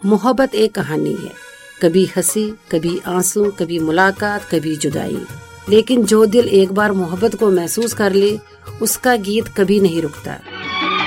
मोहब्बत एक कहानी है, कभी हंसी, कभी आंसू, कभी मुलाकात, कभी जुदाई। लेकिन जो दिल एक बार मोहब्बत को महसूस कर ले, उसका गीत कभी नहीं रुकता।